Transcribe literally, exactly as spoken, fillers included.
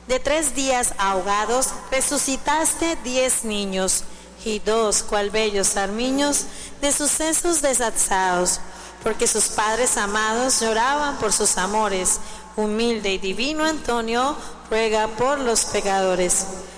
De tres días ahogados, resucitaste diez niños, y dos, cual bellos armiños, de sucesos desazados, porque sus padres amados lloraban por sus amores. Humilde y divino Antonio, ruega por los pecadores.